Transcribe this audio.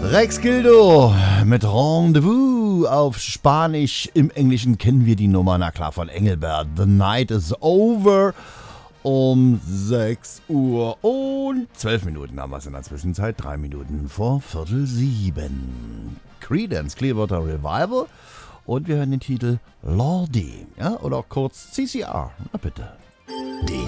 Rex Gildo mit Rendezvous auf Spanisch. Im Englischen kennen wir die Nummer, na klar, von Engelbert. The Night is Over. Um 6 Uhr und 12 Minuten haben wir es in der Zwischenzeit. 3 Minuten vor 6:45. Creedence Clearwater Revival. Und wir hören den Titel Lordi. Ja, oder kurz CCR. Na bitte.